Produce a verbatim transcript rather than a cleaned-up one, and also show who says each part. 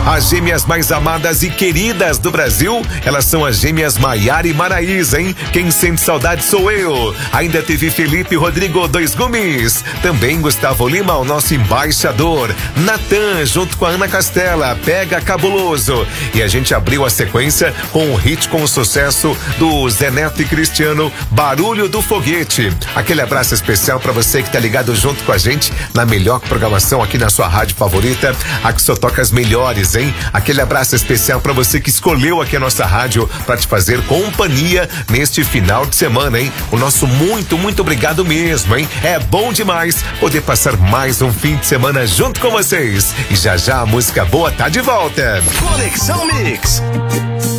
Speaker 1: As gêmeas mais amadas e queridas do Brasil, elas são as gêmeas Maiara e Maraísa, hein? Quem sente saudade sou eu. Ainda teve Felipe Rodrigo Dois Gumes. Também Gustavo Lima, o nosso embaixador. Natan, junto com a Ana Castela, Pega Cabuloso. E a gente abriu a sequência com o hit com o sucesso do Zé Neto e Cristiano, Barulho do Foguete. Aquele abraço especial pra você que tá ligado junto com a gente na melhor programação aqui na sua rádio favorita, a que só toca as melhores, hein? Aquele abraço especial pra você que escolheu aqui a nossa rádio pra te fazer companhia neste final de semana, hein? O nosso muito, muito obrigado mesmo, hein? É bom demais poder passar mais um fim de semana junto com vocês. E já já a música boa tá de volta.
Speaker 2: Conexão Mix.